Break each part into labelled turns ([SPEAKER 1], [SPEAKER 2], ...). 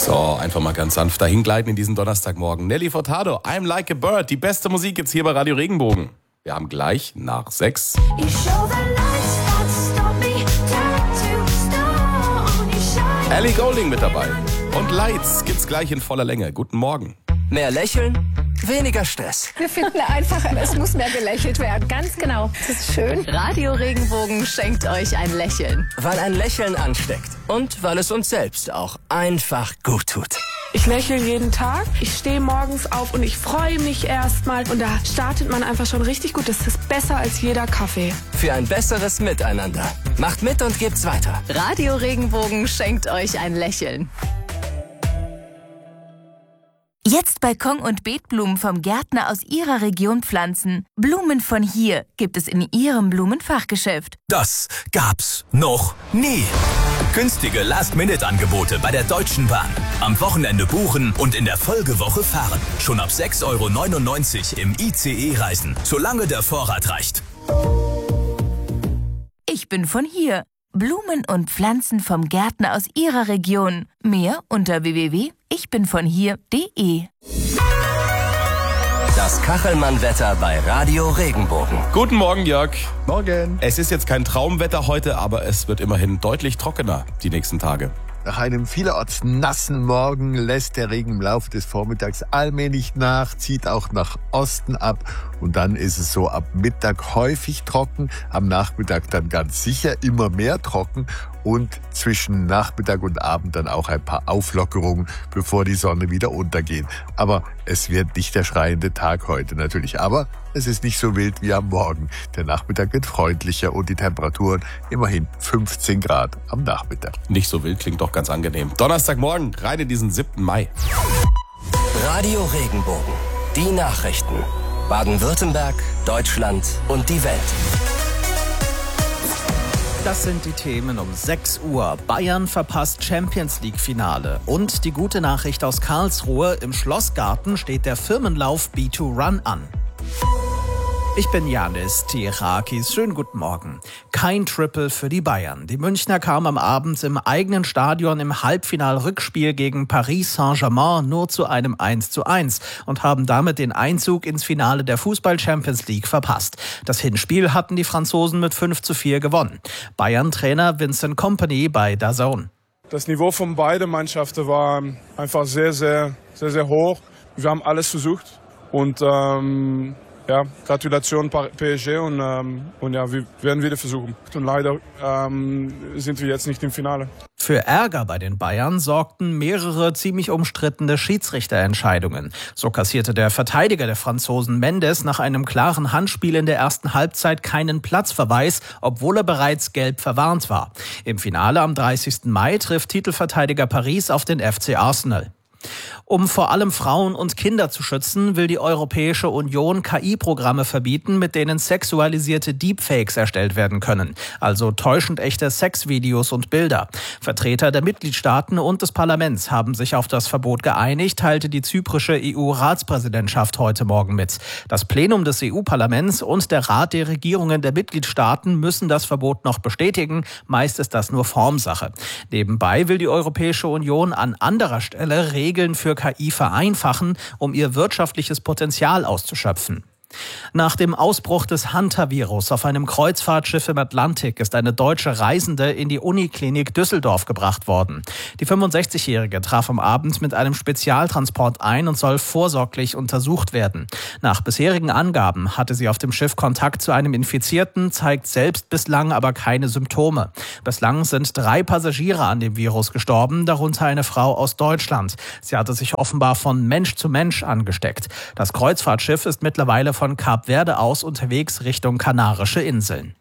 [SPEAKER 1] So, einfach mal ganz sanft dahin gleiten in diesen Donnerstagmorgen. Nelly Furtado, I'm Like a Bird. Die beste Musik jetzt hier bei Radio Regenbogen. Wir haben gleich nach 6. Ellie Goulding mit dabei. Und Lights gibt's gleich in voller Länge. Guten Morgen.
[SPEAKER 2] Mehr lächeln, weniger Stress.
[SPEAKER 3] Wir finden einfach, es muss mehr gelächelt werden. Ganz genau. Das ist schön.
[SPEAKER 4] Radio Regenbogen schenkt euch ein Lächeln.
[SPEAKER 2] Weil ein Lächeln ansteckt. Und weil es uns selbst auch einfach gut tut.
[SPEAKER 5] Ich lächle jeden Tag. Ich stehe morgens auf und ich freue mich erstmal. Und da startet man einfach schon richtig gut. Das ist besser als jeder Kaffee.
[SPEAKER 2] Für ein besseres Miteinander. Macht mit und gebt's weiter.
[SPEAKER 4] Radio Regenbogen schenkt euch ein Lächeln.
[SPEAKER 6] Jetzt Balkon- und Beetblumen vom Gärtner aus Ihrer Region pflanzen. Blumen von hier gibt es in Ihrem Blumenfachgeschäft.
[SPEAKER 7] Das gab's noch nie. Günstige Last-Minute-Angebote bei der Deutschen Bahn. Am Wochenende buchen und in der Folgewoche fahren. Schon ab 6,99 € im ICE reisen, solange der Vorrat reicht.
[SPEAKER 6] Ich bin von hier. Blumen und Pflanzen vom Gärtner aus Ihrer Region. Mehr unter www.ichbinvonhier.de.
[SPEAKER 2] Das Kachelmann-Wetter bei Radio Regenbogen.
[SPEAKER 1] Guten Morgen, Jörg.
[SPEAKER 8] Morgen.
[SPEAKER 1] Es ist jetzt kein Traumwetter heute, aber es wird immerhin deutlich trockener die nächsten Tage.
[SPEAKER 8] Nach einem vielerorts nassen Morgen lässt der Regen im Laufe des Vormittags allmählich nach, zieht auch nach Osten ab und dann ist es so ab Mittag häufig trocken, am Nachmittag dann ganz sicher immer mehr trocken und zwischen Nachmittag und Abend dann auch ein paar Auflockerungen, bevor die Sonne wieder untergeht. Aber es wird nicht der schreiende Tag heute natürlich, aber es ist nicht so wild wie am Morgen. Der Nachmittag wird freundlicher und die Temperaturen immerhin 15 Grad am Nachmittag.
[SPEAKER 1] Nicht so wild, klingt doch ganz angenehm. Donnerstagmorgen, rein in diesen 7. Mai.
[SPEAKER 2] Radio Regenbogen. Die Nachrichten. Baden-Württemberg, Deutschland und die Welt.
[SPEAKER 9] Das sind die Themen um 6 Uhr. Bayern verpasst Champions-League-Finale. Und die gute Nachricht aus Karlsruhe. Im Schlossgarten steht der Firmenlauf B2Run an. Ich bin Janis Tirakis. Schönen guten Morgen. Kein Triple für die Bayern. Die Münchner kamen am Abend im eigenen Stadion im Halbfinal-Rückspiel gegen Paris Saint-Germain nur zu einem 1:1 und haben damit den Einzug ins Finale der Fußball-Champions League verpasst. Das Hinspiel hatten die Franzosen mit 5:4 gewonnen. Bayern-Trainer Vincent Kompany bei DAZN.
[SPEAKER 10] Das Niveau von beiden Mannschaften war einfach sehr, sehr, sehr, sehr hoch. Wir haben alles versucht und ja, Gratulation PSG und ja, wir werden wieder versuchen. Und leider sind wir jetzt nicht im Finale.
[SPEAKER 9] Für Ärger bei den Bayern sorgten mehrere ziemlich umstrittene Schiedsrichterentscheidungen. So kassierte der Verteidiger der Franzosen Mendes nach einem klaren Handspiel in der ersten Halbzeit keinen Platzverweis, obwohl er bereits gelb verwarnt war. Im Finale am 30. Mai trifft Titelverteidiger Paris auf den FC Arsenal. Um vor allem Frauen und Kinder zu schützen, will die Europäische Union KI-Programme verbieten, mit denen sexualisierte Deepfakes erstellt werden können, also täuschend echte Sexvideos und Bilder. Vertreter der Mitgliedstaaten und des Parlaments haben sich auf das Verbot geeinigt, teilte die zyprische EU-Ratspräsidentschaft heute Morgen mit. Das Plenum des EU-Parlaments und der Rat der Regierungen der Mitgliedstaaten müssen das Verbot noch bestätigen, meist ist das nur Formsache. Nebenbei will die Europäische Union an anderer Stelle Regeln für KI vereinfachen, um ihr wirtschaftliches Potenzial auszuschöpfen. Nach dem Ausbruch des Hunter-Virus auf einem Kreuzfahrtschiff im Atlantik ist eine deutsche Reisende in die Uniklinik Düsseldorf gebracht worden. Die 65-Jährige traf am Abend mit einem Spezialtransport ein und soll vorsorglich untersucht werden. Nach bisherigen Angaben hatte sie auf dem Schiff Kontakt zu einem Infizierten, zeigt selbst bislang aber keine Symptome. Bislang sind 3 Passagiere an dem Virus gestorben, darunter eine Frau aus Deutschland. Sie hatte sich offenbar von Mensch zu Mensch angesteckt. Das Kreuzfahrtschiff ist mittlerweile von Kap Verde aus unterwegs Richtung Kanarische Inseln.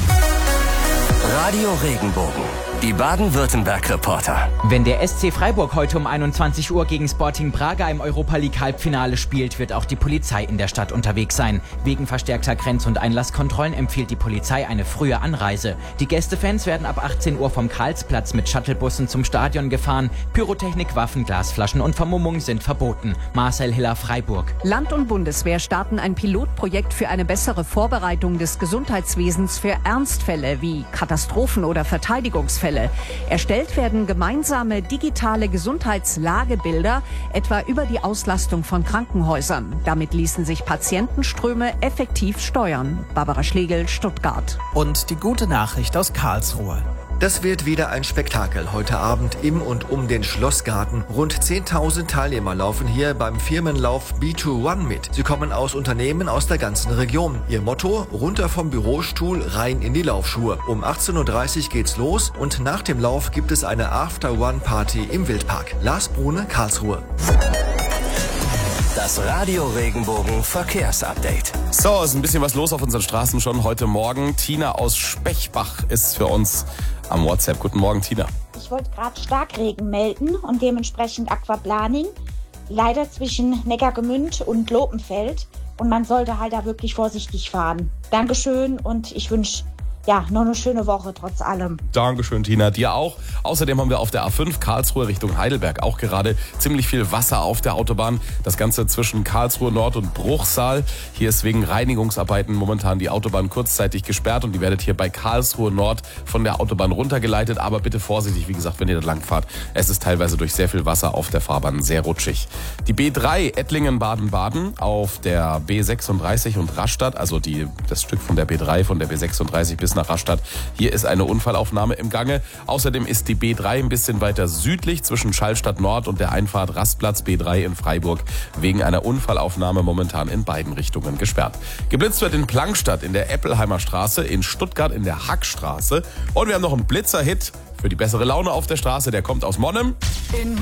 [SPEAKER 2] Radio Regenbogen. Die Baden-Württemberg-Reporter.
[SPEAKER 11] Wenn der SC Freiburg heute um 21 Uhr gegen Sporting Braga im Europa League Halbfinale spielt, wird auch die Polizei in der Stadt unterwegs sein. Wegen verstärkter Grenz- und Einlasskontrollen empfiehlt die Polizei eine frühe Anreise. Die Gästefans werden ab 18 Uhr vom Karlsplatz mit Shuttlebussen zum Stadion gefahren. Pyrotechnik, Waffen, Glasflaschen und Vermummung sind verboten. Marcel Hiller, Freiburg.
[SPEAKER 12] Land und Bundeswehr starten ein Pilotprojekt für eine bessere Vorbereitung des Gesundheitswesens für Ernstfälle wie Katastrophen oder Verteidigungsfälle. Fälle. Erstellt werden gemeinsame digitale Gesundheitslagebilder, etwa über die Auslastung von Krankenhäusern. Damit ließen sich Patientenströme effektiv steuern. Barbara Schlegel, Stuttgart.
[SPEAKER 9] Und die gute Nachricht aus Karlsruhe.
[SPEAKER 13] Das wird wieder ein Spektakel heute Abend im und um den Schlossgarten. Rund 10.000 Teilnehmer laufen hier beim Firmenlauf B2One mit. Sie kommen aus Unternehmen aus der ganzen Region. Ihr Motto: runter vom Bürostuhl, rein in die Laufschuhe. Um 18.30 Uhr geht's los und nach dem Lauf gibt es eine After-One-Party im Wildpark. Lars Brune, Karlsruhe.
[SPEAKER 2] Das Radio Regenbogen Verkehrsupdate.
[SPEAKER 1] So, ist ein bisschen was los auf unseren Straßen schon heute Morgen. Tina aus Spechbach ist für uns am WhatsApp. Guten Morgen, Tina.
[SPEAKER 14] Ich wollte gerade Starkregen melden und dementsprechend Aquaplaning. Leider zwischen Neckargemünd und Lopenfeld. Und man sollte halt da wirklich vorsichtig fahren. Dankeschön und ich wünsche noch eine schöne Woche trotz allem.
[SPEAKER 1] Dankeschön, Tina. Dir auch. Außerdem haben wir auf der A5 Karlsruhe Richtung Heidelberg auch gerade ziemlich viel Wasser auf der Autobahn. Das Ganze zwischen Karlsruhe Nord und Bruchsal. Hier ist wegen Reinigungsarbeiten momentan die Autobahn kurzzeitig gesperrt und die werdet hier bei Karlsruhe Nord von der Autobahn runtergeleitet. Aber bitte vorsichtig, wie gesagt, wenn ihr da lang fahrt. Es ist teilweise durch sehr viel Wasser auf der Fahrbahn sehr rutschig. Die B3 Ettlingen-Baden-Baden auf der B36 und Rastatt, also das Stück von der B3 von der B36 bis nach Rastatt. Hier ist eine Unfallaufnahme im Gange. Außerdem ist die B3 ein bisschen weiter südlich zwischen Schallstadt Nord und der Einfahrt Rastplatz B3 in Freiburg wegen einer Unfallaufnahme momentan in beiden Richtungen gesperrt. Geblitzt wird in Plankstadt in der Eppelheimer Straße, in Stuttgart in der Hackstraße und wir haben noch einen Blitzerhit für die bessere Laune auf der Straße. Der kommt aus Monnem.
[SPEAKER 15] In